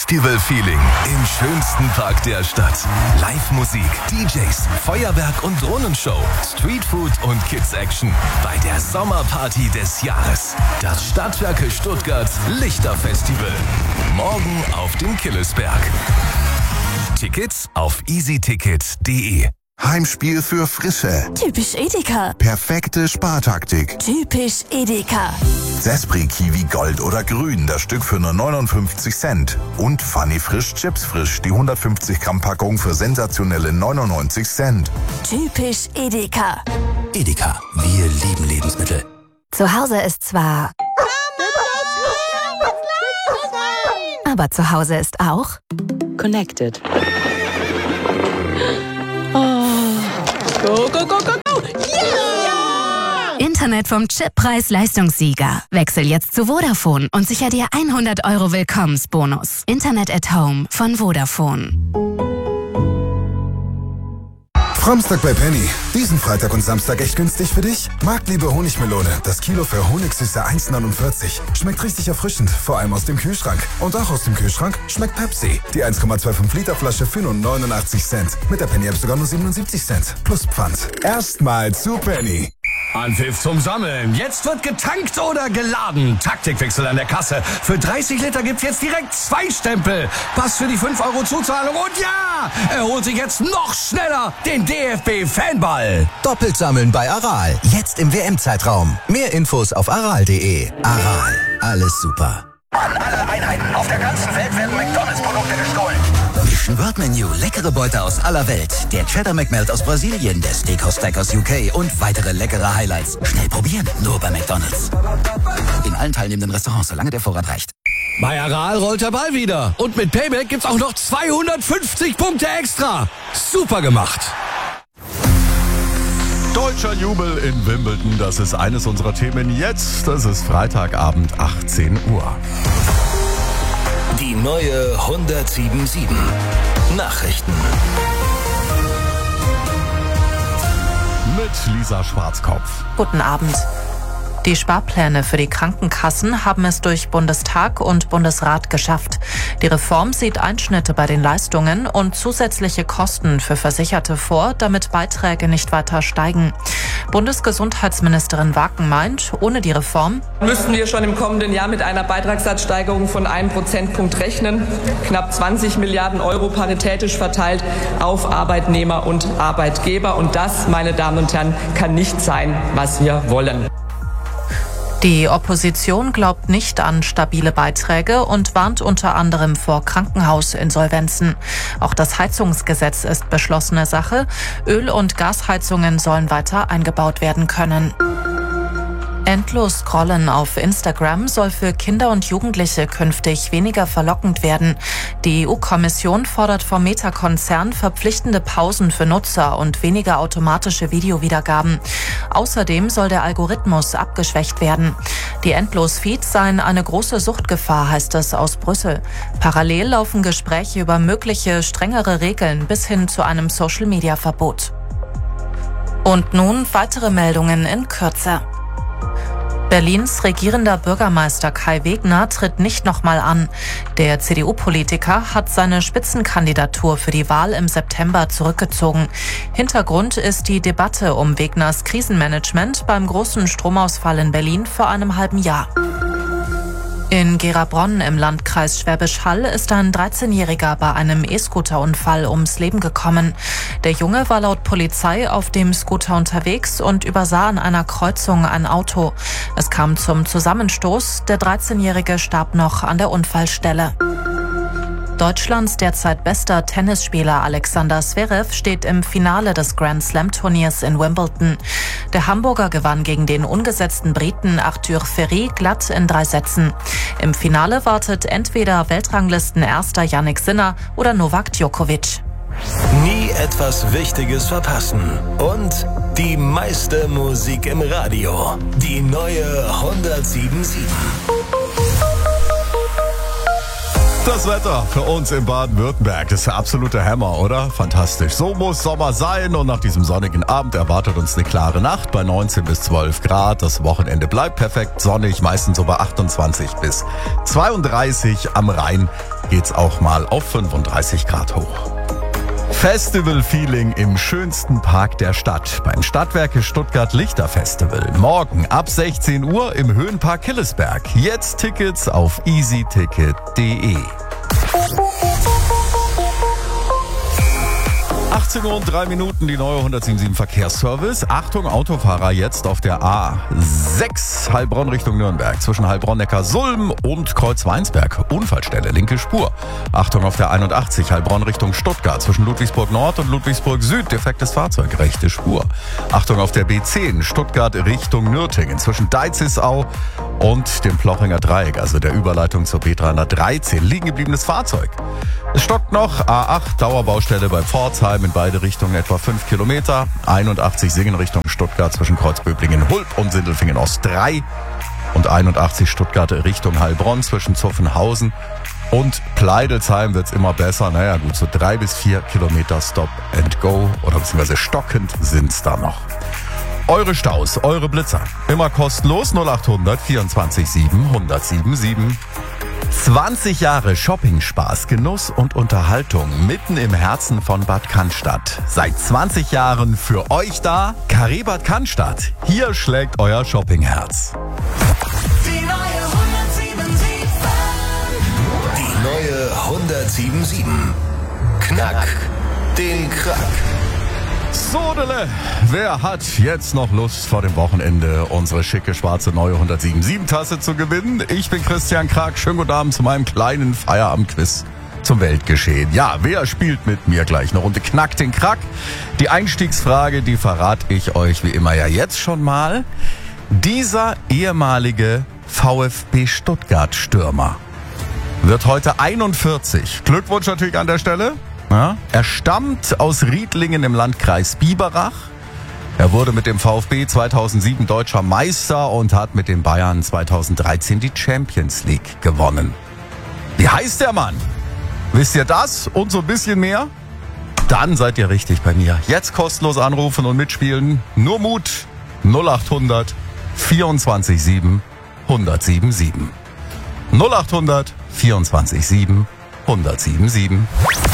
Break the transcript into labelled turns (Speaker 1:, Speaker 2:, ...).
Speaker 1: Festival-Feeling im schönsten Park der Stadt. Live-Musik, DJs, Feuerwerk und Drohnenshow, Streetfood und Kids-Action bei der Sommerparty des Jahres. Das Stadtwerke Stuttgart Lichterfestival. Morgen auf dem Killesberg. Tickets auf easyticket.de.
Speaker 2: Heimspiel für Frische.
Speaker 3: Typisch Edeka.
Speaker 2: Perfekte Spartaktik.
Speaker 3: Typisch Edeka.
Speaker 2: Sespri Kiwi Gold oder Grün, das Stück für nur 59 Cent. Und Funny Frisch Chips Frisch, die 150 Gramm Packung für sensationelle 99 Cent.
Speaker 3: Typisch Edeka.
Speaker 4: Edeka, wir lieben Lebensmittel.
Speaker 3: Zu Hause ist zwar... aber zu Hause ist auch...
Speaker 5: Connected. Go, go, go, go, go! Yeah!
Speaker 3: Internet vom Chippreis-Leistungssieger. Wechsel jetzt zu Vodafone und sicher dir 100 € Willkommensbonus. Internet at Home von Vodafone.
Speaker 6: Framstag bei Penny. Diesen Freitag und Samstag echt günstig für dich? Marktliebe Honigmelone. Das Kilo für Honigsüße 1,49. Schmeckt richtig erfrischend, vor allem aus dem Kühlschrank. Und auch aus dem Kühlschrank schmeckt Pepsi. Die 1,25 Liter Flasche für nur 89 Cent. Mit der Penny App sogar nur 77 Cent. Plus Pfand. Erstmal zu Penny.
Speaker 7: Anpfiff zum Sammeln. Jetzt wird getankt oder geladen. Taktikwechsel an der Kasse. Für 30 Liter gibt's jetzt direkt 2 Stempel. Pass für die 5 € Zuzahlung. Und ja, er holt sich jetzt noch schneller den DFB-Fanball.
Speaker 4: Doppelt sammeln bei Aral. Jetzt im WM-Zeitraum. Mehr Infos auf aral.de. Aral. Alles super.
Speaker 8: An alle Einheiten auf der ganzen Welt werden McDonalds-Produkte gestohlen.
Speaker 4: Mission World Menu. Leckere Beute aus aller Welt. Der Cheddar McMelt aus Brasilien, der Steakhouse Stack aus UK und weitere leckere Highlights. Schnell probieren, nur bei McDonalds. In allen teilnehmenden Restaurants, solange der Vorrat reicht.
Speaker 7: Bei Aral rollt der Ball wieder. Und mit Payback gibt's auch noch 250 Punkte extra. Super gemacht.
Speaker 9: Deutscher Jubel in Wimbledon, das ist eines unserer Themen jetzt. Das ist Freitagabend, 18 Uhr.
Speaker 1: Die neue 107.7 Nachrichten.
Speaker 9: Mit Lisa Schwarzkopf.
Speaker 10: Guten Abend. Die Sparpläne für die Krankenkassen haben es durch Bundestag und Bundesrat geschafft. Die Reform sieht Einschnitte bei den Leistungen und zusätzliche Kosten für Versicherte vor, damit Beiträge nicht weiter steigen. Bundesgesundheitsministerin Waken meint, ohne die Reform
Speaker 11: müssten wir schon im kommenden Jahr mit einer Beitragssatzsteigerung von 1 Prozentpunkt rechnen. Knapp 20 Milliarden € paritätisch verteilt auf Arbeitnehmer und Arbeitgeber. Und das, meine Damen und Herren, kann nicht sein, was wir wollen.
Speaker 10: Die Opposition glaubt nicht an stabile Beiträge und warnt unter anderem vor Krankenhausinsolvenzen. Auch das Heizungsgesetz ist beschlossene Sache. Öl- und Gasheizungen sollen weiter eingebaut werden können. Endlos Scrollen auf Instagram soll für Kinder und Jugendliche künftig weniger verlockend werden. Die EU-Kommission fordert vom Meta-Konzern verpflichtende Pausen für Nutzer und weniger automatische Videowiedergaben. Außerdem soll der Algorithmus abgeschwächt werden. Die Endlos-Feeds seien eine große Suchtgefahr, heißt es aus Brüssel. Parallel laufen Gespräche über mögliche strengere Regeln bis hin zu einem Social-Media-Verbot. Und nun weitere Meldungen in Kürze. Berlins regierender Bürgermeister Kai Wegner tritt nicht nochmal an. Der CDU-Politiker hat seine Spitzenkandidatur für die Wahl im September zurückgezogen. Hintergrund ist die Debatte um Wegners Krisenmanagement beim großen Stromausfall in Berlin vor einem halben Jahr. In Gerabronn im Landkreis Schwäbisch Hall ist ein 13-Jähriger bei einem E-Scooter-Unfall ums Leben gekommen. Der Junge war laut Polizei auf dem Scooter unterwegs und übersah an einer Kreuzung ein Auto. Es kam zum Zusammenstoß. Der 13-Jährige starb noch an der Unfallstelle. Deutschlands derzeit bester Tennisspieler Alexander Zverev steht im Finale des Grand Slam Turniers in Wimbledon. Der Hamburger gewann gegen den ungesetzten Briten Arthur Ferry glatt in 3 Sätzen. Im Finale wartet entweder Weltranglisten-Erster Jannik Sinner oder Novak Djokovic.
Speaker 1: Nie etwas Wichtiges verpassen. Und die meiste Musik im Radio. Die neue 107.7.
Speaker 9: Das Wetter für uns in Baden-Württemberg, das ist der absolute Hammer, oder? Fantastisch. So muss Sommer sein und nach diesem sonnigen Abend erwartet uns eine klare Nacht bei 19 bis 12 Grad. Das Wochenende bleibt perfekt sonnig, meistens so bei 28 bis 32. Am Rhein geht's auch mal auf 35 Grad hoch. Festival-Feeling im schönsten Park der Stadt beim Stadtwerke Stuttgart Lichterfestival. Morgen ab 16 Uhr im Höhenpark Hillesberg. Jetzt Tickets auf easyticket.de. 18 Uhr und 3 Minuten, die neue 177 Verkehrsservice. Achtung, Autofahrer jetzt auf der A6 Heilbronn Richtung Nürnberg. Zwischen Heilbronn-Neckarsulm und Kreuzweinsberg. Unfallstelle, linke Spur. Achtung auf der 81 Heilbronn Richtung Stuttgart. Zwischen Ludwigsburg Nord und Ludwigsburg Süd. Defektes Fahrzeug, rechte Spur. Achtung auf der B10 Stuttgart Richtung Nürtingen. Zwischen Deizisau und dem Plochinger Dreieck, also der Überleitung zur B313. Liegen gebliebenes Fahrzeug. Es stockt noch. A8 Dauerbaustelle bei Pforzheim in beide Richtungen etwa 5 Kilometer. 81 Singen Richtung Stuttgart zwischen Kreuzböblingen-Hulb und Sindelfingen Ost 3. Und 81 Stuttgart Richtung Heilbronn zwischen Zuffenhausen und Pleidelsheim wird's immer besser. Naja gut, so 3 bis 4 Kilometer Stop and Go oder beziehungsweise stockend sind's da noch. Eure Staus, eure Blitzer, immer kostenlos 0800 24 7 1077. 20 Jahre Shopping-Spaß, Genuss und Unterhaltung mitten im Herzen von Bad Cannstatt. Seit 20 Jahren für euch da, Carré Bad Cannstatt. Hier schlägt euer Shoppingherz.
Speaker 1: Die neue 177. Die neue 177. Knack den Krack.
Speaker 9: Sodele, wer hat jetzt noch Lust vor dem Wochenende unsere schicke schwarze neue 177-Tasse zu gewinnen? Ich bin Christian Krack, schönen guten Abend zu meinem kleinen Feierabendquiz zum Weltgeschehen. Ja, wer spielt mit mir gleich eine Runde Knack den Krack? Die Einstiegsfrage, die verrate ich euch wie immer ja jetzt schon mal. Dieser ehemalige VfB Stuttgart-Stürmer wird heute 41. Glückwunsch natürlich an der Stelle. Ja, er stammt aus Riedlingen im Landkreis Biberach. Er wurde mit dem VfB 2007 deutscher Meister und hat mit den Bayern 2013 die Champions League gewonnen. Wie heißt der Mann? Wisst ihr das und so ein bisschen mehr? Dann seid ihr richtig bei mir. Jetzt kostenlos anrufen und mitspielen. Nur Mut 0800 24 7 1077. 0800 24 7 1077.